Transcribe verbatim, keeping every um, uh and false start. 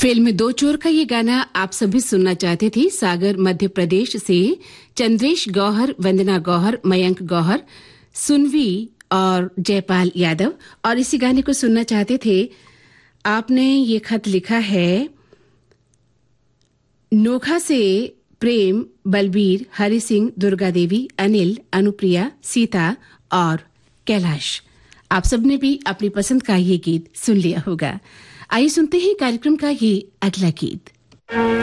Film दो चोर का ये गाना आप सभी सुनना चाहते थे। सागर मध्य प्रदेश से चंद्रेश गौहर, वंदना गौहर, मयंक गौहर, सुनवी और जयपाल यादव, और इसी गाने को सुनना चाहते थे। आपने ये खत लिखा है नोखा से प्रेम, बलबीर, हरि सिंह, दुर्गा देवी, अनिल, अनुप्रिया, सीता और कैलाश। आप सबने भी अपनी पसंद का ये गीत सुन लिया होगा। आइए सुनते हैं कार्यक्रम का ये अगला गीत।